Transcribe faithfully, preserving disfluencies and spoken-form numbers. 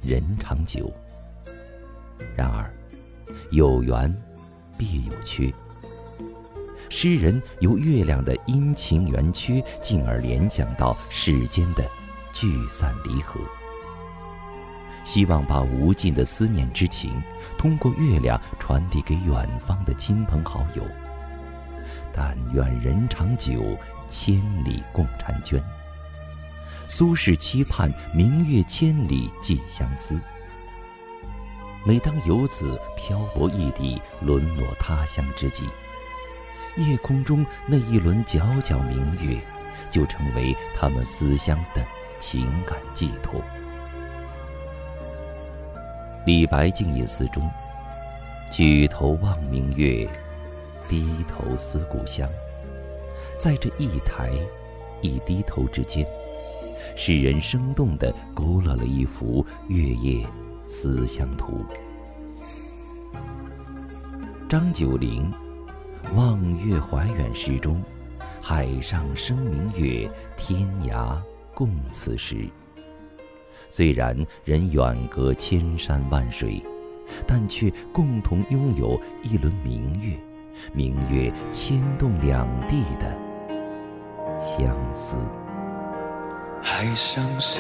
人长久。然而，有圆必有缺。诗人由月亮的阴晴圆缺，进而联想到世间的聚散离合，希望把无尽的思念之情通过月亮传递给远方的亲朋好友。但愿人长久，千里共婵娟。苏轼期盼明月千里寄相思。每当游子漂泊异地，沦落他乡之际，夜空中那一轮皎皎明月，就成为他们思乡的情感寄托。李白静夜思中，举头望明月，低头思故乡。在这一抬一低头之间，诗人生动地勾勒了一幅月夜思乡图。张九龄《望月怀远》诗中，海上生明月，天涯共此时。虽然人远隔千山万水，但却共同拥有一轮明月，明月牵动两地的相思。 海上